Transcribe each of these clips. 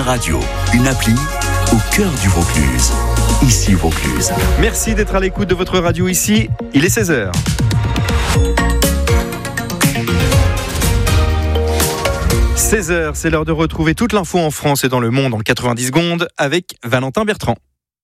Radio, une appli au cœur du Vaucluse. Ici Vaucluse. Merci d'être à l'écoute de votre radio ici. Il est 16h. « 16h, c'est l'heure de retrouver toute l'info en France et dans le monde en 90 secondes avec Valentin Bertrand.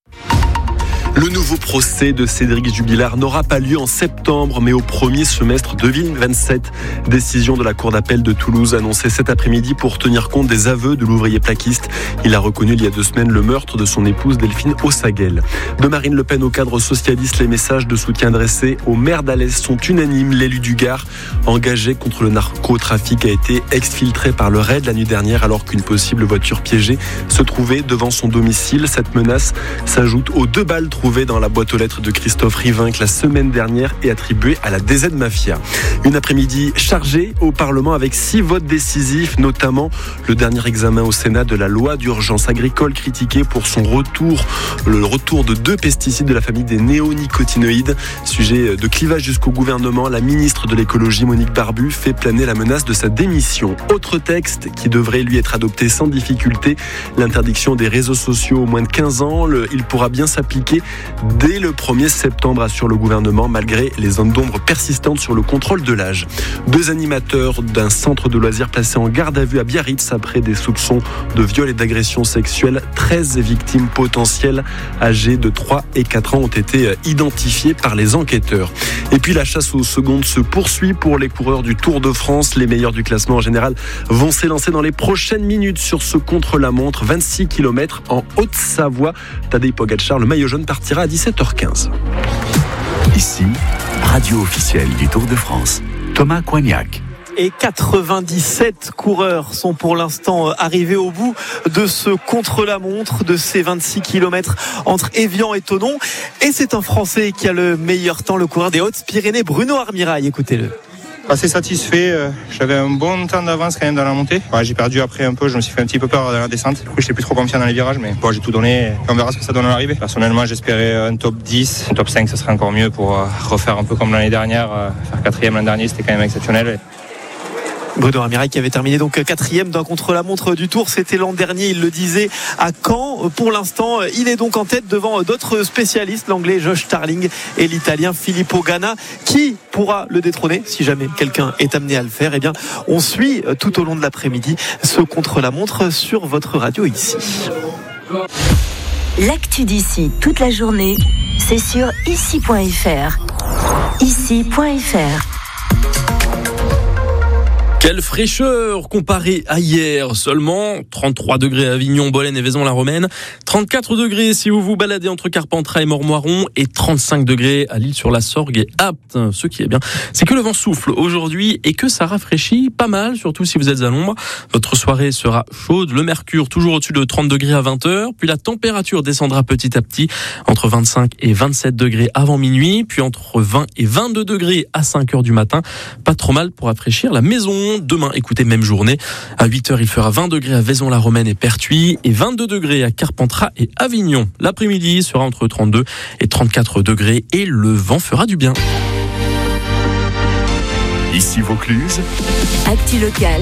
Le nouveau procès de Cédric Jubilard n'aura pas lieu en septembre, mais au premier semestre 2027. Décision de la Cour d'appel de Toulouse annoncée cet après-midi pour tenir compte des aveux de l'ouvrier plaquiste. Il a reconnu il y a 2 semaines le meurtre de son épouse Delphine Ossaguel. De Marine Le Pen au cadre socialiste, les messages de soutien dressés au maire d'Alès sont unanimes. L'élu du Gard, engagé contre le narcotrafic, a été exfiltré par le RAID la nuit dernière alors qu'une possible voiture piégée se trouvait devant son domicile. Cette menace s'ajoute aux 2 balles trouvées dans la boîte aux lettres de Christophe Rivinc la semaine dernière et attribuée à la DZ Mafia. Une après-midi chargée au Parlement avec 6 votes décisifs, notamment le dernier examen au Sénat de la loi d'urgence agricole critiquée pour son retour, le retour de 2 pesticides de la famille des néonicotinoïdes. Sujet de clivage jusqu'au gouvernement, la ministre de l'écologie Monique Barbu fait planer la menace de sa démission. Autre texte qui devrait lui être adopté sans difficulté, l'interdiction des réseaux sociaux aux moins de 15 ans. Il pourra bien s'appliquer dès le 1er septembre, assure le gouvernement, malgré les zones d'ombre persistantes sur le contrôle de l'âge. 2 animateurs d'un centre de loisirs placés en garde à vue à Biarritz après des soupçons de viol et d'agression sexuelle. 13 victimes potentielles âgées de 3 et 4 ans ont été identifiées par les enquêteurs. Et puis la chasse aux secondes se poursuit pour les coureurs du Tour de France. Les meilleurs du classement en général vont s'élancer dans les prochaines minutes sur ce contre-la-montre. 26 km en Haute-Savoie. Tadej Pogačar, le maillot jaune, partira à 17h15. Ici, radio officielle du Tour de France. Thomas Coignac. Et 97 coureurs sont pour l'instant arrivés au bout de ce contre-la-montre, de ces 26 km entre Évian et Thonon. Et c'est un Français qui a le meilleur temps, le coureur des Hautes-Pyrénées, Bruno Armirail. Écoutez-le. Assez satisfait, j'avais un bon temps d'avance quand même dans la montée. J'ai perdu après un peu, je me suis fait un petit peu peur dans la descente. Du coup, j'étais plus trop confiant dans les virages, mais bon, j'ai tout donné. On verra ce que ça donne à l'arrivée. Personnellement, j'espérais un top 10, un top 5, ce serait encore mieux pour refaire un peu comme l'année dernière. Faire 4e l'an dernier, c'était quand même exceptionnel. Bruno Armirail qui avait terminé donc 4e d'un contre-la-montre du Tour, c'était l'an dernier, il le disait, à Caen. Pour l'instant, il est donc en tête devant d'autres spécialistes, l'anglais Josh Starling et l'italien Filippo Ganna. Qui pourra le détrôner si jamais quelqu'un est amené à le faire? Eh bien, on suit tout au long de l'après-midi ce contre-la-montre sur votre radio ici. L'actu d'ici toute la journée, c'est sur ici.fr. Ici.fr. Quelle fraîcheur comparée à hier, seulement 33 degrés à Avignon, Bolène et Vaison-la-Romaine, 34 degrés si vous vous baladez entre Carpentras et Mormoiron et 35 degrés à l'Île-sur-la-Sorgue et Apt. Ce qui est bien, c'est que le vent souffle aujourd'hui et que ça rafraîchit pas mal, surtout si vous êtes à l'ombre. Votre soirée sera chaude, le mercure toujours au-dessus de 30 degrés à 20h, puis la température descendra petit à petit entre 25 et 27 degrés avant minuit, puis entre 20 et 22 degrés à 5h du matin. Pas trop mal pour rafraîchir la maison. Demain, écoutez, même journée. À 8h, il fera 20 degrés à Vaison-la-Romaine et Pertuis et 22 degrés à Carpentras et Avignon. L'après-midi sera entre 32 et 34 degrés et le vent fera du bien. Ici Vaucluse. Actu locale.